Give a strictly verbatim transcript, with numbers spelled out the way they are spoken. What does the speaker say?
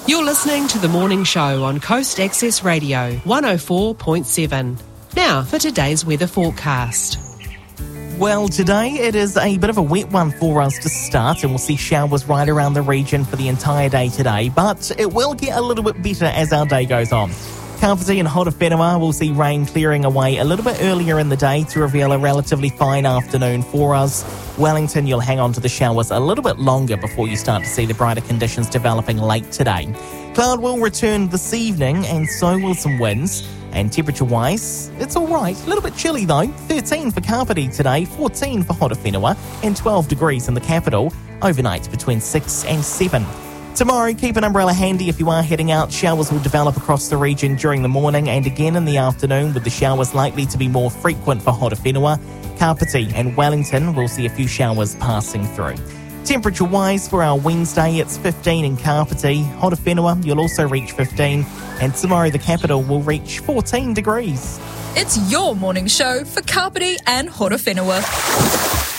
You're listening to The Morning Show on Coast Access Radio, one oh four point seven. Now for today's weather forecast. Well, today it is a bit of a wet one for us to start, and we'll see showers right around the region for the entire day today, but it will get a little bit better as our day goes on. Kapiti and Horowhenua will see rain clearing away a little bit earlier in the day to reveal a relatively fine afternoon for us. Wellington, you'll hang on to the showers a little bit longer before you start to see the brighter conditions developing late today. Cloud will return this evening, and so will some winds. And temperature-wise, it's all right. A little bit chilly, though. thirteen for Kapiti today, fourteen for Horowhenua, and twelve degrees in the capital. Overnight between six and seven. Tomorrow, keep an umbrella handy if you are heading out. Showers will develop across the region during the morning and again in the afternoon, with the showers likely to be more frequent for Horowhenua. Kapiti and Wellington will see a few showers passing through. Temperature-wise, for our Wednesday, it's fifteen in Kapiti. Horowhenua, you'll also reach fifteen. And tomorrow, the capital will reach fourteen degrees. It's your morning show for Kapiti and Horowhenua.